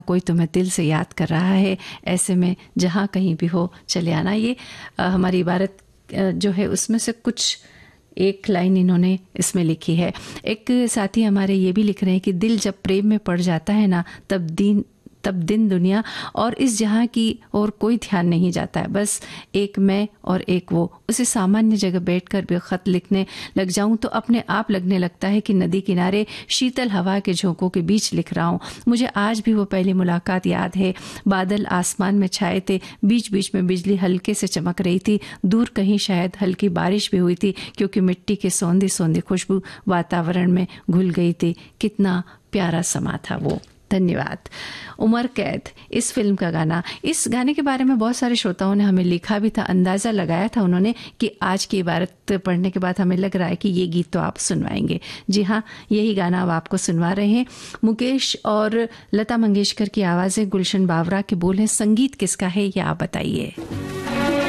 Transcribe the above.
कोई तुम्हें दिल से याद कर रहा है, ऐसे में जहाँ कहीं भी हो चले आना। ये हमारी इबारत जो है उसमें से कुछ एक लाइन इन्होंने इसमें लिखी है। एक साथी हमारे ये भी लिख रहे हैं कि दिल जब प्रेम में पड़ जाता है ना, तब दिन दुनिया और इस जहां की और कोई ध्यान नहीं जाता है, बस एक मैं और एक वो। उसे सामान्य जगह बैठकर भी खत लिखने लग जाऊं तो अपने आप लगने लगता है कि नदी किनारे शीतल हवा के झोंकों के बीच लिख रहा हूं। मुझे आज भी वो पहली मुलाकात याद है। बादल आसमान में छाए थे, बीच बीच में बिजली हल्के से चमक रही थी, दूर कहीं शायद हल्की बारिश भी हुई थी, क्योंकि मिट्टी की सौंधी सौंधी खुशबू वातावरण में घुल गई थी। कितना प्यारा समा था वो। धन्यवाद। उमर कैद इस फिल्म का गाना। इस गाने के बारे में बहुत सारे श्रोताओं ने हमें लिखा भी था, अंदाज़ा लगाया था उन्होंने कि आज की इबारत पढ़ने के बाद हमें लग रहा है कि ये गीत तो आप सुनवाएंगे। जी हाँ, यही गाना अब आपको सुनवा रहे हैं। मुकेश और लता मंगेशकर की आवाज़ें, गुलशन बावरा के बोल हैं। संगीत किसका है ये आप बताइए।